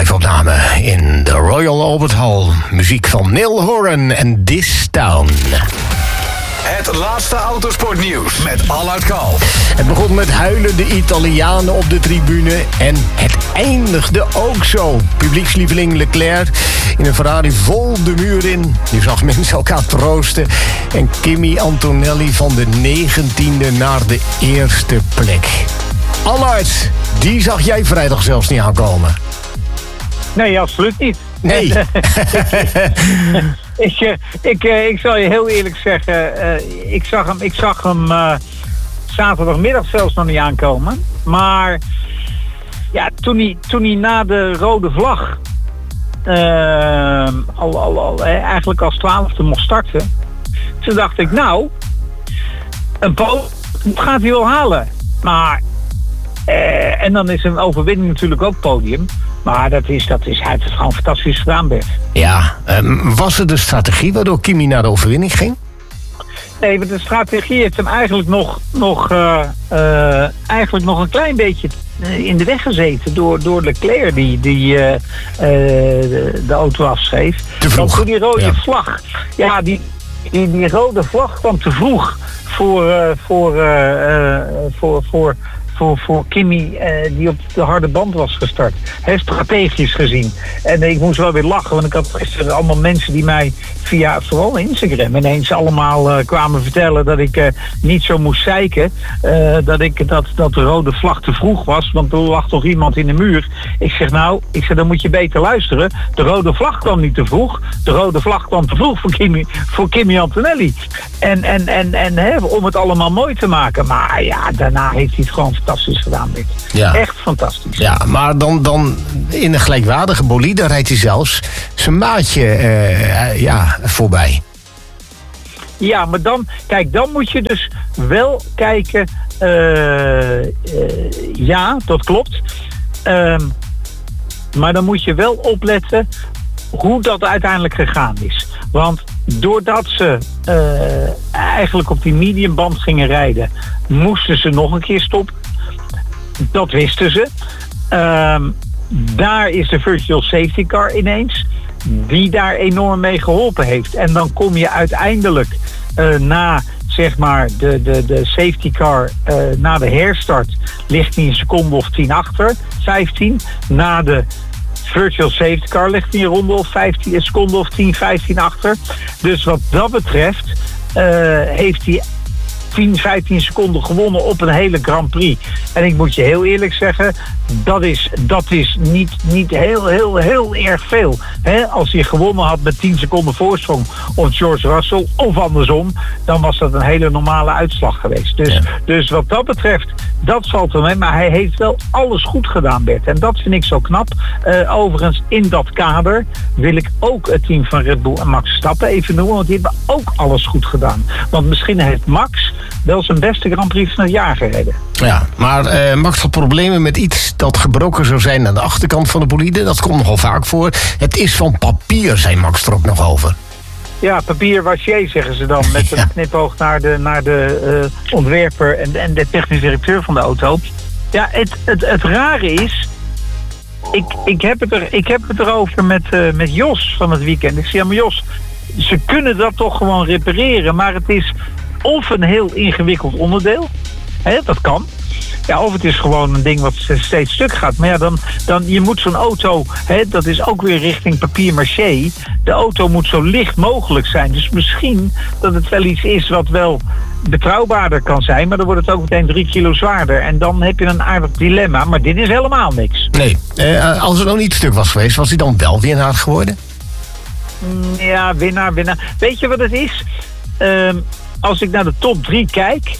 live-opname in de Royal Albert Hall. Muziek van Neil Horan en This Town. Het laatste autosportnieuws met Allard Kalf. Het begon met huilende Italianen op de tribune en het eindigde ook zo. Publiekslieveling Leclerc in een Ferrari vol de muur in. Je zag mensen elkaar troosten. En Kimi Antonelli van de 19e naar de eerste plek. Allard, die zag jij vrijdag zelfs niet aankomen. Nee, absoluut niet. Nee. Ik zal je heel eerlijk zeggen, ik zag hem zaterdagmiddag zelfs nog niet aankomen. Maar ja, toen hij na de rode vlag eigenlijk als 12e mocht starten, toen dacht ik, nou, een podium gaat hij wel halen. Maar en dan is een overwinning natuurlijk ook podium. Maar hij heeft het gewoon fantastisch gedaan, Bert. Ja, was het de strategie waardoor Kimi naar de overwinning ging? Nee, want de strategie heeft hem eigenlijk nog een klein beetje in de weg gezeten door Leclerc die de auto afschreef. Te vroeg. Want toen die rode vlag, ja, die rode vlag kwam te vroeg voor Kimi, die op de harde band was gestart. Strategisch gezien. En ik moest wel weer lachen, want ik had gisteren allemaal mensen die mij via vooral Instagram ineens allemaal kwamen vertellen dat ik niet zo moest zeiken. Dat de rode vlag te vroeg was, want er lag toch iemand in de muur. Ik zeg dan moet je beter luisteren. De rode vlag kwam niet te vroeg. De rode vlag kwam te vroeg voor Kimi Antonelli. En om het allemaal mooi te maken. Maar ja, daarna heeft hij het gewoon fantastisch gedaan, Bert. Ja. Echt fantastisch. Ja, maar dan in een gelijkwaardige bolide rijdt hij zelfs zijn maatje voorbij. Ja, maar dan moet je dus wel kijken. Ja, dat klopt. Maar dan moet je wel opletten hoe dat uiteindelijk gegaan is. Want doordat ze eigenlijk op die mediumband gingen rijden, moesten ze nog een keer stoppen. Dat wisten ze. Daar is de virtual safety car ineens, die daar enorm mee geholpen heeft. En dan kom je uiteindelijk na zeg maar de safety car, na de herstart ligt hij een seconde of 10 achter, 15. Na de virtual safety car ligt hij een ronde of 15, een seconde of 10, 15 achter. Dus wat dat betreft heeft hij 10, 15 seconden gewonnen op een hele Grand Prix. En ik moet je heel eerlijk zeggen, dat is niet heel erg veel. Als hij gewonnen had met 10 seconden voorsprong op George Russell of andersom, dan was dat een hele normale uitslag geweest. Dus wat dat betreft, dat valt er mee. Maar hij heeft wel alles goed gedaan, Bert. En dat vind ik zo knap. Overigens, in dat kader wil ik ook het team van Red Bull en Max Verstappen even noemen, want die hebben ook alles goed gedaan. Want misschien heeft Max wel zijn beste Grand Prix van het jaar gereden. Ja, maar Max had problemen met iets dat gebroken zou zijn aan de achterkant van de bolide. Dat komt nogal vaak voor. Het is van papier, zei Max er ook nog over. Ja, papier wachier zeggen ze dan, met een knipoog naar de ontwerper en de technisch directeur van de auto. Ja, het rare is, ik heb het erover met Jos van het weekend. Ik zei, maar Jos, ze kunnen dat toch gewoon repareren, maar het is of een heel ingewikkeld onderdeel, dat kan. Ja, of het is gewoon een ding wat steeds stuk gaat. Maar ja, dan je moet zo'n auto, dat is ook weer richting papier-maché. De auto moet zo licht mogelijk zijn. Dus misschien dat het wel iets is wat wel betrouwbaarder kan zijn, maar dan wordt het ook meteen 3 kilo zwaarder. En dan heb je een aardig dilemma. Maar dit is helemaal niks. Nee, als het nog niet stuk was geweest, was hij dan wel winnaar geworden? Ja, winnaar. Weet je wat het is? Als ik naar de top 3 kijk,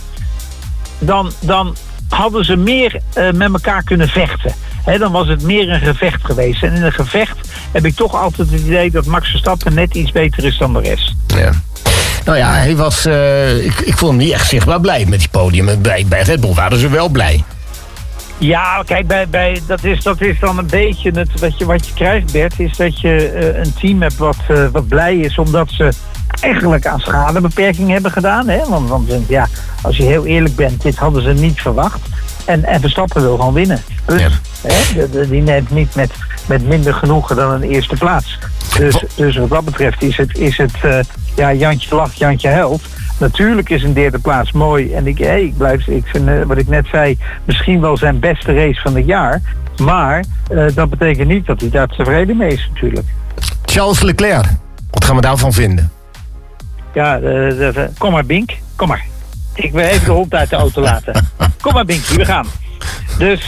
dan hadden ze meer met elkaar kunnen vechten. Dan was het meer een gevecht geweest. En in een gevecht heb ik toch altijd het idee dat Max Verstappen net iets beter is dan de rest. Ja. Nou ja, hij was, ik vond hem niet echt zichtbaar blij met die podium. Bij Red Bull waren ze wel blij. Ja, kijk, dat is dan een beetje wat je krijgt, Bert, is dat je een team hebt wat blij is omdat ze eigenlijk aan schadebeperking hebben gedaan. Want ja, als je heel eerlijk bent, dit hadden ze niet verwacht. En Verstappen wil gewoon winnen. Dus die neemt niet met minder genoegen dan een eerste plaats. Dus wat dat betreft is het Jantje lacht, Jantje huilt. Natuurlijk is een derde plaats mooi. En ik vind wat ik net zei, misschien wel zijn beste race van het jaar. Maar dat betekent niet dat hij daar tevreden mee is natuurlijk. Charles Leclerc, wat gaan we daarvan vinden? Ja, kom maar Bink, kom maar. Ik wil even de hond uit de auto laten. Kom maar Bink, we gaan. Dus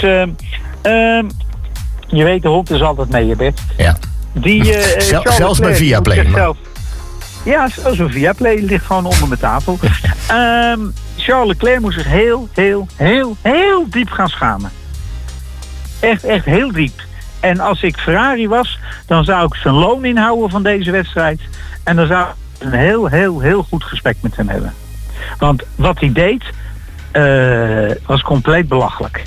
je weet, de hond is altijd mee, Bert. Ja. Zelfs bij Viaplay. Ja, zo'n Viaplay ligt gewoon onder mijn tafel. Charles Leclerc moest zich heel diep gaan schamen. Echt heel diep. En als ik Ferrari was, dan zou ik zijn loon inhouden van deze wedstrijd. En dan zou ik een heel goed gesprek met hem hebben. Want wat hij deed, was compleet belachelijk.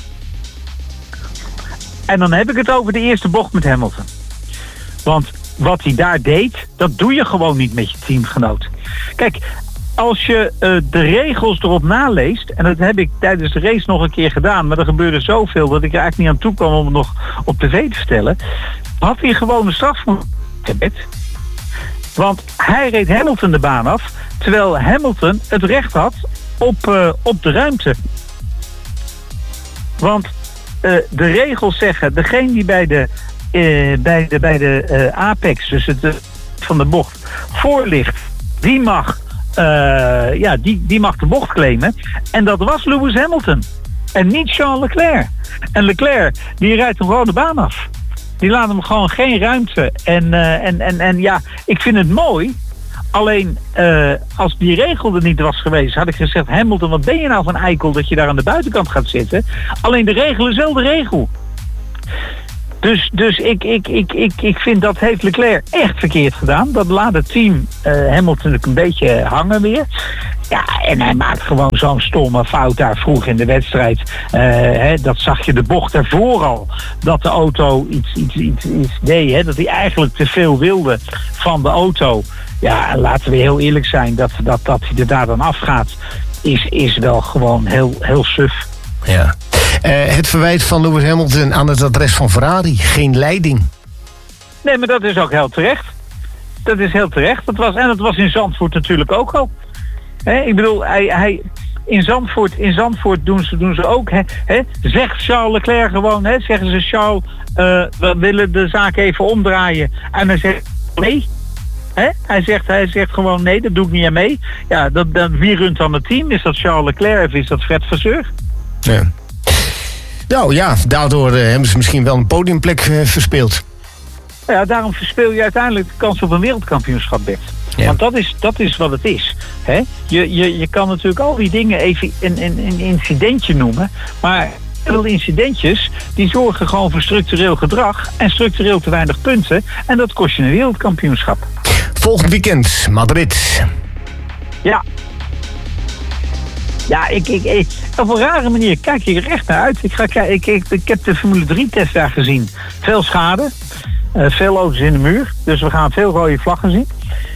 En dan heb ik het over de eerste bocht met Hamilton. Want wat hij daar deed, dat doe je gewoon niet met je teamgenoot. Kijk, als je de regels erop naleest, en dat heb ik tijdens de race nog een keer gedaan, maar er gebeurde zoveel dat ik er eigenlijk niet aan toe kwam om het nog op tv te stellen, had hij gewoon een straf moeten hebben. Want hij reed Hamilton de baan af, terwijl Hamilton het recht had op de ruimte. Want de regels zeggen, degene die bij de apex, dus het van de bocht, voor ligt, die mag die mag de bocht claimen. En dat was Lewis Hamilton. En niet Charles Leclerc. En Leclerc, die rijdt hem gewoon de baan af. Die laat hem gewoon geen ruimte. En ja, ik vind het mooi. Alleen, als die regel er niet was geweest, had ik gezegd, Hamilton, wat ben je nou van eikel dat je daar aan de buitenkant gaat zitten? Alleen de regel is wel de regel. Dus ik vind dat heeft Leclerc echt verkeerd gedaan. Dat laat het team Hamilton een beetje hangen weer. Ja, en hij maakt gewoon zo'n stomme fout daar vroeg in de wedstrijd. Dat zag je de bocht ervoor al. Dat de auto iets deed. Hè, dat hij eigenlijk te veel wilde van de auto. Ja, laten we heel eerlijk zijn. Dat hij er daar dan afgaat, is wel gewoon heel suf. Ja. Het verwijt van Lewis Hamilton aan het adres van Ferrari. Geen leiding. Nee, maar dat is ook heel terecht. Dat is heel terecht. Dat was in Zandvoort natuurlijk ook al. Ik bedoel, in Zandvoort doen ze ook. Zegt Charles Leclerc gewoon. Zeggen ze, Charles, we willen de zaak even omdraaien. En hij zegt nee. Hij zegt gewoon nee, dat doe ik niet aan mee. Ja, wie runt dan het team? Is dat Charles Leclerc of is dat Fred Vasseur? Ja. Nou ja, daardoor hebben ze misschien wel een podiumplek verspeeld. Ja, daarom verspeel je uiteindelijk de kans op een wereldkampioenschap, Bert. Ja. Want dat is wat het is. Hè? Je kan natuurlijk al die dingen even een incidentje noemen. Maar veel incidentjes die zorgen gewoon voor structureel gedrag en structureel te weinig punten. En dat kost je een wereldkampioenschap. Volgend weekend, Madrid. Ja. Ja, op een rare manier kijk ik er echt naar uit. Ik heb de Formule 3-test daar gezien. Veel schade. Veel auto's in de muur. Dus we gaan veel rode vlaggen zien.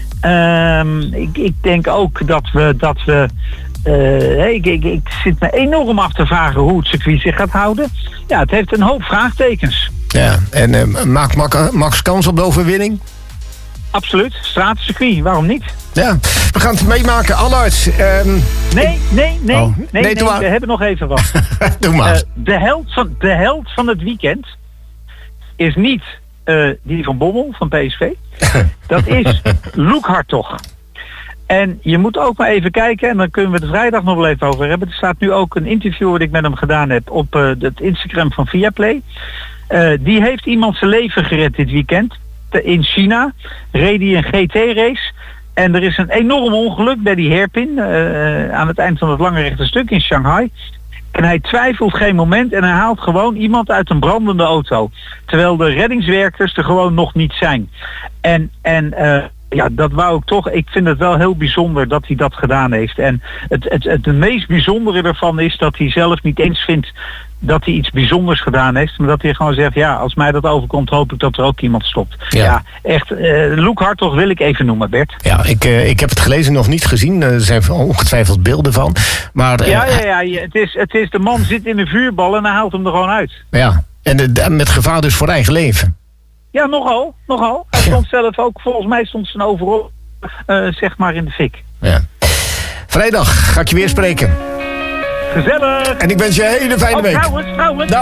Ik denk ook dat we ik zit me enorm af te vragen hoe het circuit zich gaat houden. Ja, het heeft een hoop vraagtekens. Ja, en maakt Max kans op de overwinning? Absoluut. Stratencircuit, waarom niet? Ja, we gaan het meemaken. Allard. Nee, we hebben nog even wat. Doe maar. De held van het weekend is niet die van Bommel van PSV. Dat is Luc Hartog. En je moet ook maar even kijken, en dan kunnen we het vrijdag nog wel even over hebben. Er staat nu ook een interview wat ik met hem gedaan heb op het Instagram van Viaplay. Die heeft iemand zijn leven gered dit weekend. In China reed hij een GT-race. En er is een enorm ongeluk bij die hairpin aan het eind van het lange rechte stuk in Shanghai. En hij twijfelt geen moment en hij haalt gewoon iemand uit een brandende auto. Terwijl de reddingswerkers er gewoon nog niet zijn. Ja, dat wou ik toch. Ik vind het wel heel bijzonder dat hij dat gedaan heeft. En het meest bijzondere ervan is dat hij zelf niet eens vindt dat hij iets bijzonders gedaan heeft. Maar dat hij gewoon zegt, ja, als mij dat overkomt, hoop ik dat er ook iemand stopt. Ja echt. Luc Hartog wil ik even noemen, Bert. Ja, ik heb het gelezen, nog niet gezien. Er zijn ongetwijfeld beelden van. Maar, het is de man zit in een vuurbal en hij haalt hem er gewoon uit. Ja, en met gevaar dus voor eigen leven. Ja, nogal. Hij stond zelf ook, volgens mij stond zijn overal, zeg maar in de fik. Ja. Vrijdag ga ik je weer spreken. Gezellig. En ik wens je een hele fijne week. Trouwens.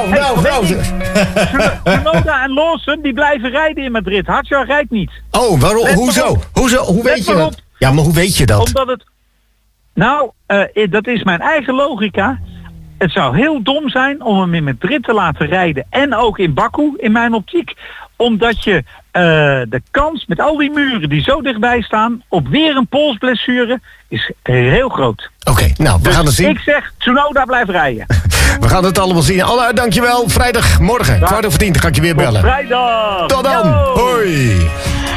Tsunoda en Lawson, die blijven rijden in Madrid. Hadjar rijdt niet. Oh, waarom? Hoezo? Hoe weet je dat? Ja, maar hoe weet je dat? Omdat het... Nou, dat is mijn eigen logica. Het zou heel dom zijn om hem in Madrid te laten rijden. En ook in Baku, in mijn optiek. Omdat je de kans met al die muren die zo dichtbij staan... op weer een polsblessure is heel groot. Oké, nou, we gaan het zien. Ik zeg, Tsunoda blijft rijden. We gaan het allemaal zien. Allard, dankjewel. Vrijdagmorgen, 10:15, ga ik je weer bellen. Vrijdag. Tot dan. Yo. Hoi.